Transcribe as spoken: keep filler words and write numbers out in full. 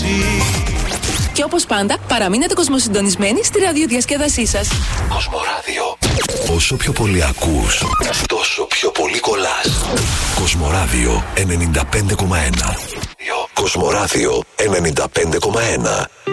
εσύ. Και όπως πάντα, παραμείνετε κοσμοσυντονισμένοι στη ραδιοδιασκέδασή σας. Κοσμοράδιο. Όσο πιο πολύ ακούς, τόσο πιο πολύ κολλάς. Κοσμοράδιο ενενήντα πέντε κόμμα ένα. Κοσμοράδιο ενενήντα πέντε κόμμα ένα.